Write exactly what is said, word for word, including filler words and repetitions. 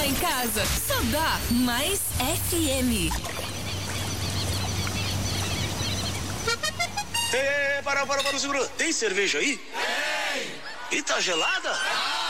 Lá em casa, só dá Mais F M. Ei, para, para, para, segura. Tem cerveja aí? Tem. E tá gelada?